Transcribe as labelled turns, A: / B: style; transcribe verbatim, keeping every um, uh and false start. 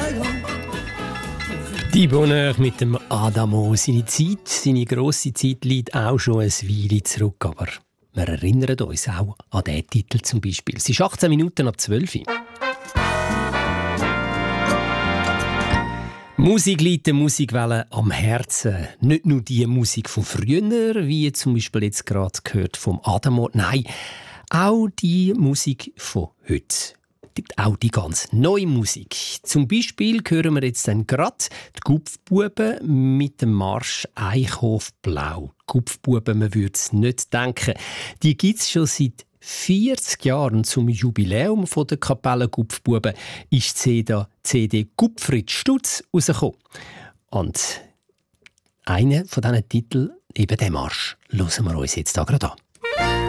A: Die Bonheur mit dem Adamo. Seine Zeit, seine grosse Zeit liegt auch schon ein Weile zurück, aber wir erinnern uns auch an diesen Titel zum Beispiel. Es ist achtzehn Minuten ab zwölf Uhr. Musik liegt der Musikwelle am Herzen. Nicht nur die Musik von früher, wie zum Beispiel jetzt gerade gehört vom Adamo. Nein, auch die Musik von heute. Auch die ganz neue Musik. Zum Beispiel hören wir jetzt dann gerade die Gupfbuben mit dem Marsch Eichhof Blau. Gupfbuben, man würde es nicht denken. Die gibt es schon seit vierzig Jahren. Zum Jubiläum der Kapelle Gupfbuben ist die C D Gupfrit Stutz rausgekommen. Und einer von diesen Titeln, eben der Marsch, hören wir uns jetzt da gerade an.